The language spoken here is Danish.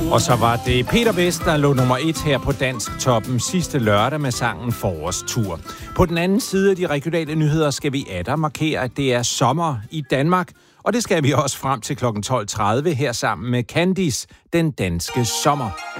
Og så var det Peter Vest, der lå nummer 1 her på Dansk Toppen sidste lørdag med sangen Forårstur. På den anden side af de regionale nyheder skal vi atter markere, at det er sommer i Danmark. Og det skal vi også frem til kl. 12.30 her sammen med Candice, den danske sommer.